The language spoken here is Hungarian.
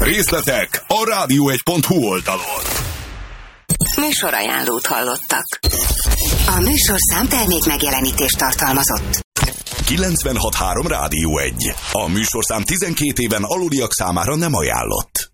Részletek a radio1.hu oldalon. Műsorajánlót hallottak. A műsorszám termék megjelenítést tartalmazott. 96.3 Rádió 1. A műsorszám 12 éven aluliak számára nem ajánlott.